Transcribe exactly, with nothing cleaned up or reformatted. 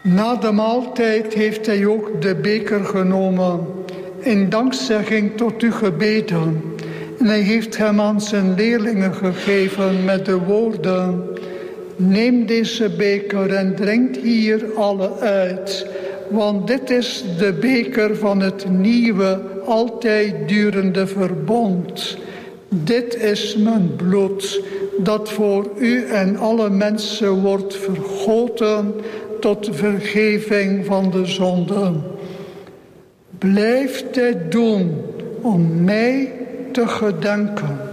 Na de maaltijd heeft hij ook de beker genomen, in dankzegging tot u gebeden. En hij heeft hem aan zijn leerlingen gegeven met de woorden: neem deze beker en drink hier alle uit, want dit is de beker van het nieuwe, altijd durende verbond. Dit is mijn bloed, dat voor u en alle mensen wordt vergoten tot vergeving van de zonden. Blijf dit doen om mij te gedenken.